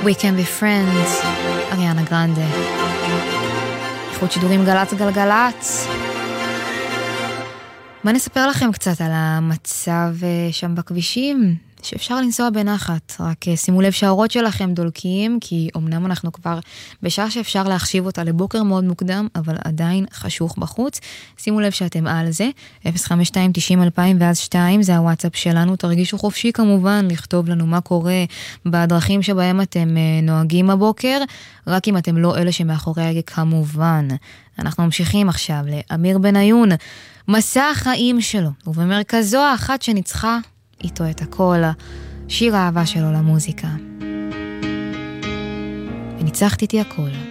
We can be friends, אריאנה גרנדה. איכות שידורים גלץ גלגלץ. מה נספר לכם קצת על המצב שם בכבישים? שאפשר לנסוע בנחת, רק שימו לב שהאורות שלכם דולקים, כי אמנם אנחנו כבר בשעה שאפשר להחשיב אותה לבוקר מאוד מוקדם, אבל עדיין חשוך בחוץ. שימו לב שאתם על זה, 052-90-2000 ואז 2, זה הוואטסאפ שלנו, תרגישו חופשי כמובן, לכתוב לנו מה קורה בדרכים שבהם אתם נוהגים הבוקר, רק אם אתם לא אלה שמאחורי ההגה כמובן. אנחנו ממשיכים עכשיו לאמיר בניון, מסע החיים שלו, ובמרכזו האחת שניצחה איתו את הכל, שיר האהבה שלו למוזיקה. וניצחת איתי הכל.